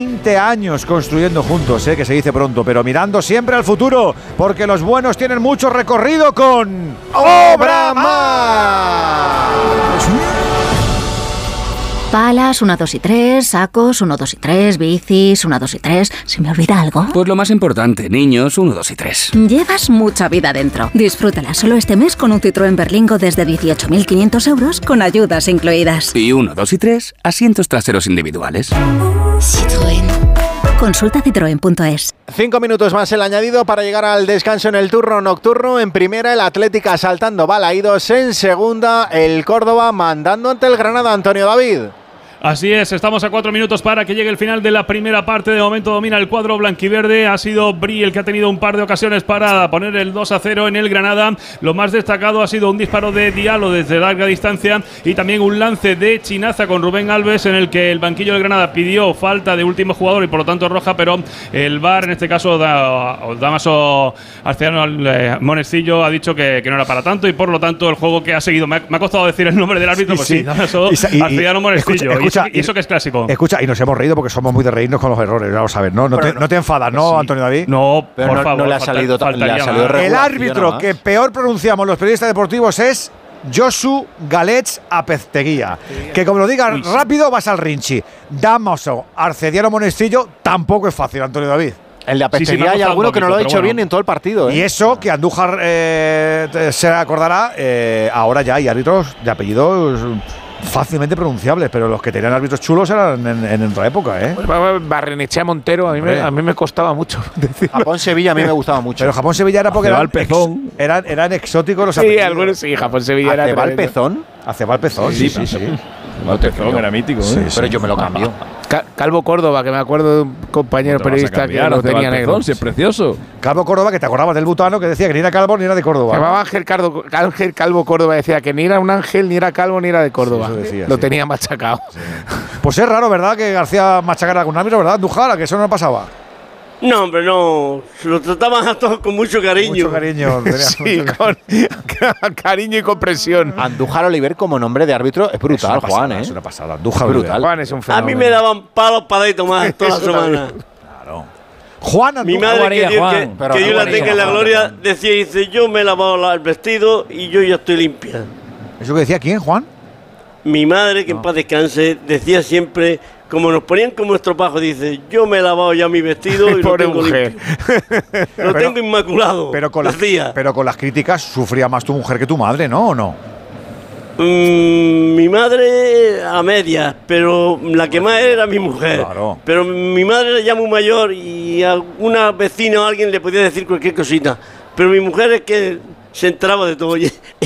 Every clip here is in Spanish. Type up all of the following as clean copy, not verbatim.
20 años construyendo juntos, que se dice pronto, pero mirando siempre al futuro, porque los buenos tienen mucho recorrido con Obramar. Palas, 1, 2 y 3, sacos, 1, 2 y 3, bicis, 1, 2 y 3. ¿Se me olvida algo? Pues lo más importante, niños, 1, 2 y 3. Llevas mucha vida dentro. Disfrútala solo este mes con un Citroën Berlingo desde 18.500 euros con ayudas incluidas. Y 1, 2 y 3, asientos traseros individuales. Citroën. Consulta citroen.es. 5 minutos más el añadido para llegar al descanso en el turno nocturno. En primera, el Atlético asaltando balaídos. En segunda, el Córdoba mandando ante el Granada. Antonio David. Así es, estamos a 4 minutos para que llegue el final de la primera parte. De momento domina el cuadro blanquiverde. Ha sido Bri el que ha tenido un par de ocasiones para poner el 2-0 en el Granada. Lo más destacado ha sido un disparo de Diallo desde larga distancia y también un lance de Chinaza con Rubén Alves en el que el banquillo del Granada pidió falta de último jugador y por lo tanto roja, pero el VAR, en este caso Damaso Arcediano Monestillo, ha dicho que no era para tanto y por lo tanto el juego que ha seguido. Me ha costado decir el nombre del árbitro, pues sí, Damaso Arcediano Monestillo. Y eso que es clásico. Escucha, y nos hemos reído porque somos muy de reírnos con los errores, ya lo sabes, ¿no? No te enfadas, ¿no, sí, Antonio David? No, pero por favor. No le ha salido el árbitro que peor pronunciamos los periodistas deportivos es Josu Galets Apezteguía. Que como lo digas rápido vas al Rinchi. Damaso Arcediano Monestillo tampoco es fácil, Antonio David. El de Apezteguía hay alguno que no lo ha hecho bien en todo el partido. Y eso que Andújar se acordará, ahora ya hay árbitros de apellidos fácilmente pronunciables, pero los que tenían árbitros chulos eran en otra época, Barrenechea Montero a mí me costaba mucho decirlo. Japón-Sevilla a mí me gustaba mucho. Pero Japón-Sevilla era porque eran exóticos los apellidos. Sí, algunos sí, Japón-Sevilla era. ¿Acebal Pezón? Acebal Pezón, sí. Pezón era mítico, pero yo me lo cambio. Calvo Córdoba, que me acuerdo de un compañero periodista que lo tenía negro. Es precioso. Calvo Córdoba, que te acordabas del butano que decía que ni era calvo ni era de Córdoba. Se llamaba Ángel Calvo Córdoba, decía que ni era un ángel, ni era calvo, ni era de Córdoba. Sí, decía, lo tenía machacado. Sí. Pues es raro, ¿verdad? Que García machacara con un árbitro, ¿verdad? Andújar, que eso no pasaba. No, hombre, no. Se lo trataban a todos con mucho cariño. Mucho cariño. Sí, con cariño y comprensión. Andújar Oliver como nombre de árbitro es brutal, Juan, Es una pasada. Andújar brutal. Juan es un fenómeno. A mí me daban palos para ir tomar toda la semana. Claro. Juan Andújar. Mi madre, que yo la tenga en la gloria, dice, yo me he lavado el vestido y yo ya estoy limpia. ¿Eso que decía quién, Juan? Mi madre, que en paz descanse, decía siempre, como nos ponían como estropajo, dice, yo me he lavado ya mi vestido y lo tengo limpio. Lo tengo inmaculado. Pero con las críticas sufría más tu mujer que tu madre, ¿no? ¿O no? Mi madre a medias, pero la que más era mi mujer. Claro. Pero mi madre era ya muy mayor y a una vecina o alguien le podía decir cualquier cosita. Pero mi mujer es que se enteraba de todo.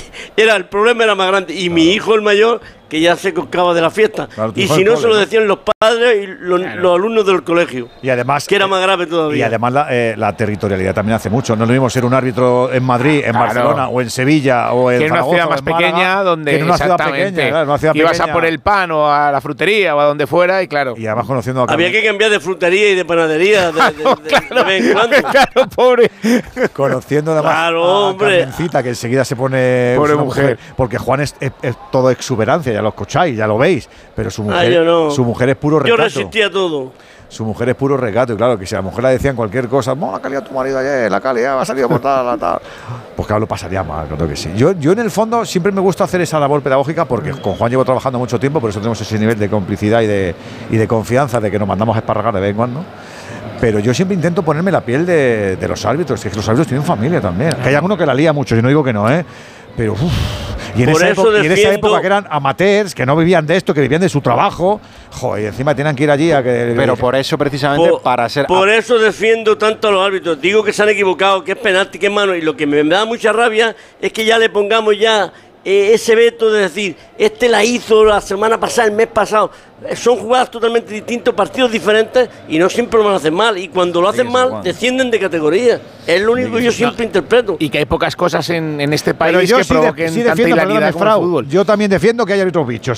El problema era más grande. Y mi hijo, el mayor, que ya se coscaba de la fiesta. Claro, y si no, se lo decían los padres y los alumnos del colegio. Y además, que era más grave todavía. Y además la territorialidad también hace mucho. No es lo mismo ser un árbitro en Madrid, en Barcelona o en Sevilla o en Zaragoza, una ciudad más pequeña donde que en una ciudad pequeña, claro, una ciudad ibas pequeña. a por el pan o a la frutería o a donde fuera y claro. Y además conociendo a había que cambiar de frutería y de panadería de vez en cuando. Claro, pobre. Conociendo además a Carmencita, que enseguida se pone pobre mujer. Porque Juan es todo exuberancia, ya lo escucháis, ya lo veis, pero su mujer, su mujer es puro recato. Yo resistía todo. Su mujer es puro recato, y claro, que si a la mujer le decían cualquier cosa, la calidad de tu marido ayer, la calidad ha salido por tal. Pues claro, lo pasaría mal, creo que sí. Yo en el fondo siempre me gusta hacer esa labor pedagógica porque con Juan llevo trabajando mucho tiempo, por eso tenemos ese nivel de complicidad y de confianza de que nos mandamos a esparragar de vez en cuando. Pero yo siempre intento ponerme la piel de los árbitros, que los árbitros tienen familia también. Que hay alguno que la lía mucho, yo no digo que no, pero y en esa época que eran amateurs, que no vivían de esto, que vivían de su trabajo, joder, y encima tenían que ir allí a que… Pero por eso precisamente para ser… Por eso defiendo tanto a los árbitros. Digo que se han equivocado, que es penalti, que es mano. Y lo que me da mucha rabia es que ya le pongamos ya ese veto de decir, la hizo la semana pasada, el mes pasado. Son jugadas totalmente distintas, partidos diferentes y no siempre lo hacen mal. Y cuando lo hacen mal, descienden de categoría. Es lo único que yo siempre interpreto. Y que hay pocas cosas en este país que provoquen tanta hilaridad como el fútbol. Yo también defiendo que hay árbitros bichos,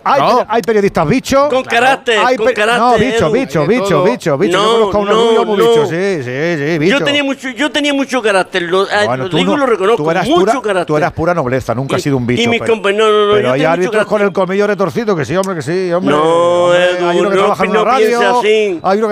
Hay periodistas bichos. Con carácter, con carácter. No, bicho. Yo conozco a unos muy bichos, sí, bicho. Yo tenía mucho carácter, lo digo y lo reconozco, mucho carácter. Tú eras pura nobleza, nunca has sido un bicho. Y mis compañeros, pero hay árbitros con el comillo retorcido, que sí, hombre. No, Edu, hay uno que no trabaja en una piense radio, así. hay uno